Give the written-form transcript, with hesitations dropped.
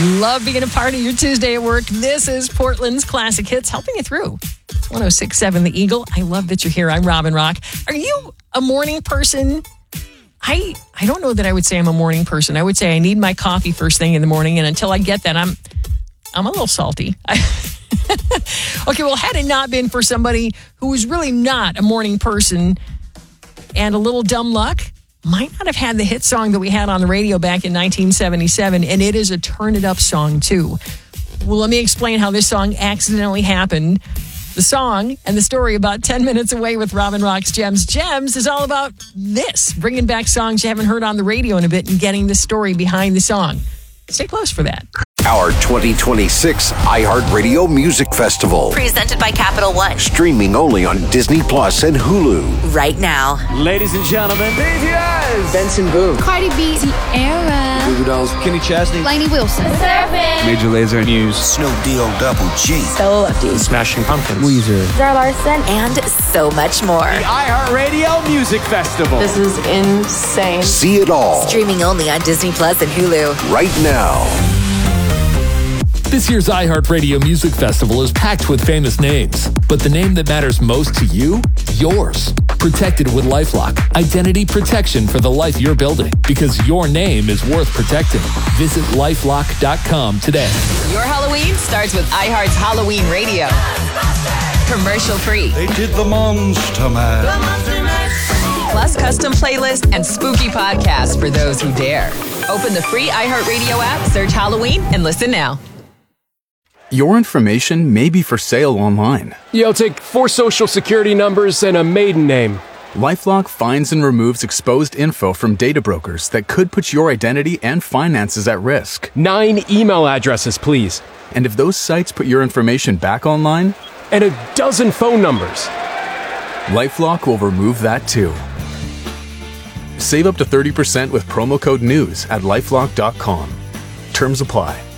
Love being a part of your Tuesday at work. This is Portland's Classic Hits, helping you through. It's 106.7 The Eagle. I love that you're here. I'm Robin Rock. Are you a morning person? I don't know that I would say I'm a morning person. I would say I need my coffee first thing in the morning, and until I get that, I'm a little salty. Okay, well, had it not been for somebody who was really not a morning person and a little dumb luck, might not have had the hit song that we had on the radio back in 1977, and it is a turn it up song too. Well, let me explain how this song accidentally happened. The song and the story about 10 minutes away with Robin Rock's Gems. Gems is all about this, bringing back songs you haven't heard on the radio in a bit and getting the story behind the song. Stay close for that. Our 2026 iHeartRadio Music Festival. Presented by Capital One. Streaming only on Disney Plus and Hulu. Right now. Ladies and gentlemen, BTS. Benson Boone. Cardi B. Tierra. Goo Goo Dolls. Kenny Chesney. Lainey Wilson. Surfing. Major Lazer. Muse. Snoop Double G. Stella Lefty. Smashing Pumpkins. Weezer. Zara Larson. And so much more. The iHeartRadio Music Festival. This is insane. See it all Streaming only on Disney Plus and Hulu. right now. This year's iHeartRadio Music Festival is packed with famous names, but the name that matters most to you? Yours. Protected with LifeLock. Identity protection for the life you're building, because your name is worth protecting. Visit LifeLock.com today. Your Halloween starts with iHeart's Halloween Radio. Commercial free. They did the Monster Mash. Plus custom playlist and spooky podcasts for those who dare. Open the free iHeartRadio app, search Halloween, and listen now. Your information may be for sale online. You'll take 4 social security numbers and a maiden name. LifeLock finds and removes exposed info from data brokers that could put your identity and finances at risk. 9 email addresses, please. And if those sites put your information back online, And a dozen phone numbers. LifeLock will remove that too. Save up to 30% with promo code NEWS at LifeLock.com. Terms apply.